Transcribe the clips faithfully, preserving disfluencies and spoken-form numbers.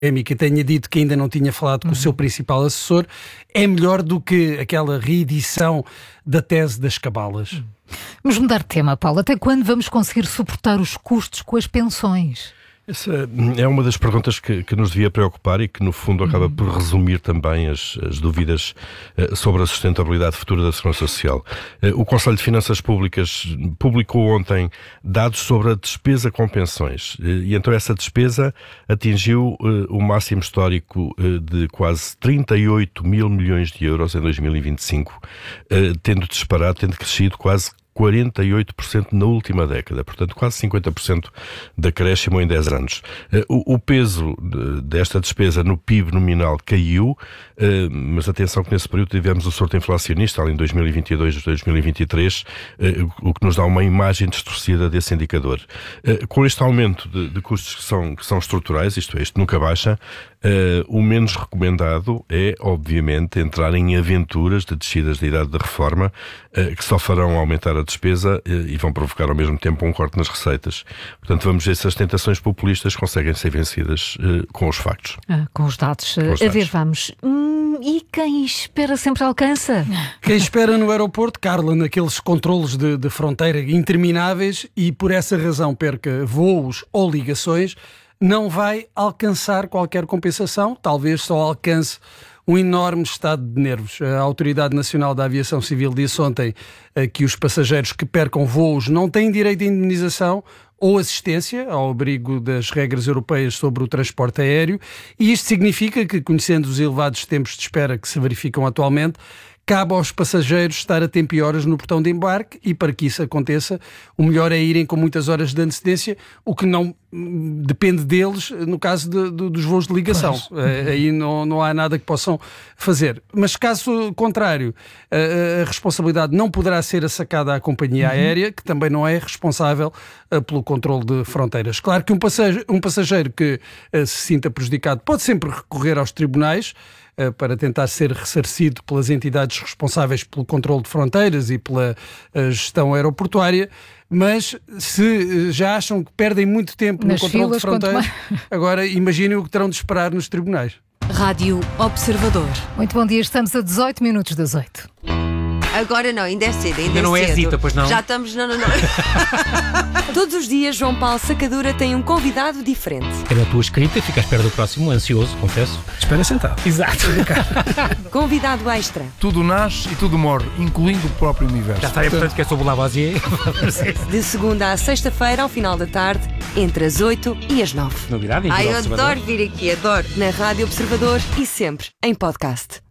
que tenha dito que ainda não tinha falado com uhum. o seu principal assessor, é melhor do que aquela reedição da tese das cabalas. Vamos mudar de tema, Paulo. Até quando vamos conseguir suportar os custos com as pensões? Essa é uma das perguntas que, que nos devia preocupar e que, no fundo, acaba por resumir também as, as dúvidas uh, sobre a sustentabilidade futura da Segurança Social. Uh, o Conselho de Finanças Públicas publicou ontem dados sobre a despesa com pensões uh, e então essa despesa atingiu uh, o máximo histórico uh, de quase trinta e oito mil milhões de euros em dois mil e vinte e cinco, uh, tendo disparado, tendo crescido quase quarenta e oito por cento na última década, portanto quase cinquenta por cento de acréscimo em dez anos. O, o peso desta despesa no P I B nominal caiu, mas atenção que nesse período tivemos o surto inflacionista, ali em dois mil e vinte e dois e dois mil e vinte e três, o que nos dá uma imagem distorcida desse indicador. Com este aumento de, de custos que são, que são estruturais, isto é, isto nunca baixa, o menos recomendado é, obviamente, entrar em aventuras de descidas de idade de reforma que só farão aumentar a despesa e vão provocar ao mesmo tempo um corte nas receitas. Portanto, vamos ver se as tentações populistas conseguem ser vencidas uh, com os factos. Ah, com os dados. Com os a dados. ver, vamos. Hum, e quem espera sempre alcança? Quem espera no aeroporto, Carla, naqueles controlos de, de fronteira intermináveis e por essa razão perca voos ou ligações, não vai alcançar qualquer compensação, talvez só alcance um enorme estado de nervos. A Autoridade Nacional da Aviação Civil disse ontem que os passageiros que percam voos não têm direito a indemnização ou assistência ao abrigo das regras europeias sobre o transporte aéreo, e isto significa que, conhecendo os elevados tempos de espera que se verificam atualmente, cabe aos passageiros estar a tempo e horas no portão de embarque e, para que isso aconteça, o melhor é irem com muitas horas de antecedência, o que não depende deles no caso de, de, dos voos de ligação. Pois. Aí não, não há nada que possam fazer. Mas, caso contrário, a, a responsabilidade não poderá ser assacada à companhia uhum. aérea, que também não é responsável uh, pelo controle de fronteiras. Claro que um passageiro, um passageiro que uh, se sinta prejudicado pode sempre recorrer aos tribunais para tentar ser ressarcido pelas entidades responsáveis pelo controle de fronteiras e pela gestão aeroportuária, mas se já acham que perdem muito tempo Nas no controle filas, de fronteiras, agora imaginem o que terão de esperar nos tribunais. Rádio Observador. Muito bom dia, estamos a dezoito minutos das oito. Agora não, ainda é cedo, ainda, ainda é não cedo. é Zita, pois não? Já estamos, não, não, não. Todos os dias João Paulo Sacadura tem um convidado diferente. É da tua escrita e fica à espera do próximo, ansioso, confesso. Espera sentado. Exato. Convidado extra. Tudo nasce e tudo morre, incluindo o próprio universo. Já está, é portanto que é sobre o Lavoisier. De segunda à sexta-feira, ao final da tarde, entre as oito e as nove. Novidade em Ai, eu Observador. adoro vir aqui, adoro. Na Rádio Observador e sempre em podcast.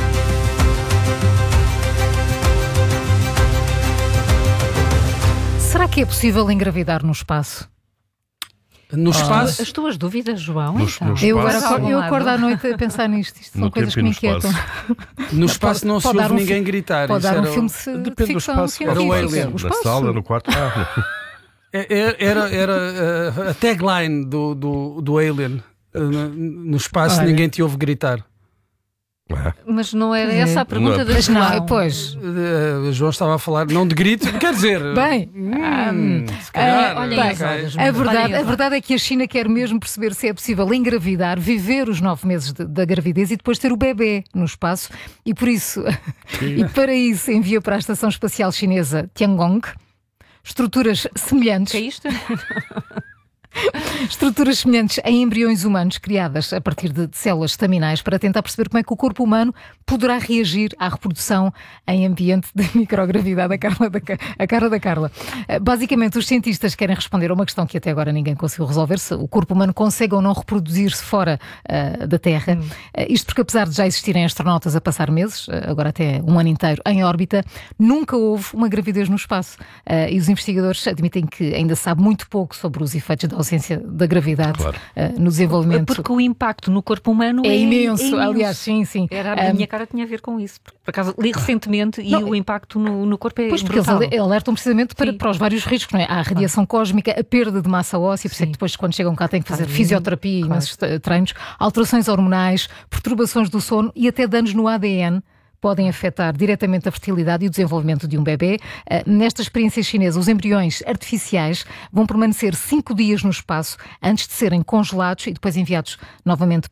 Será que é possível engravidar no espaço? No As espaço? tuas- As tuas dúvidas, João? No- então. no eu, espaço. agora, acordo- eu acordo à noite a pensar nisto. Isto são No coisas tempo que e me no inquietam. espaço. No espaço não se Pode dar ouve um ninguém fi- gritar. Pode Isso dar um era filme o- de, de Depende do ficção espaço. Era o científica. Alien. O Na espaço. sala, no quarto. Ah, Era, era, era uh, a tagline do, do, do Alien. Uh, no- no espaço Olha. ninguém te ouve gritar. ah. Mas não era essa a pergunta Não, da Mas não, João. pois. Uh, João estava a falar não de grito, quer dizer... Bem, hum, se calhar, ah, olhem bem, as horas, a olhem verdade, as a verdade é que a China quer mesmo perceber se é possível engravidar, viver os nove meses de- da gravidez e depois ter o bebê no espaço, e por isso, e para isso envia para a Estação Espacial Chinesa Tiangong estruturas semelhantes. Que é isto? Estruturas semelhantes a embriões humanos criadas a partir de, de células estaminais para tentar perceber como é que o corpo humano poderá reagir à reprodução em ambiente de microgravidade. A, Carla da, a cara da Carla. Uh, Basicamente, os cientistas querem responder a uma questão que até agora ninguém conseguiu resolver: se o corpo humano consegue ou não reproduzir-se fora uh, da Terra. Hum. Uh, isto porque, apesar de já existirem astronautas a passar meses, uh, agora até um ano inteiro, em órbita, nunca houve uma gravidez no espaço. Uh, e os investigadores admitem que ainda se sabe muito pouco sobre os efeitos da ausência da gravidade Claro. uh, no desenvolvimento. Porque o impacto no corpo humano É é, imenso, é imenso. aliás, sim, sim. Era, a Um, minha cara tinha a ver com isso. Por por acaso, li recentemente e Não, o impacto no, no corpo é Pois, porque brutal. eles alertam precisamente para, Sim. para os vários riscos, não é? Há a radiação cósmica, a perda de massa óssea, por isso é que depois, quando chegam cá, têm que fazer Claro. fisioterapia e Claro. imensos treinos, alterações hormonais, perturbações do sono e até danos no A D N podem afetar diretamente a fertilidade e o desenvolvimento de um bebê. Nesta experiência chinesa, os embriões artificiais vão permanecer cinco dias no espaço antes de serem congelados e depois enviados novamente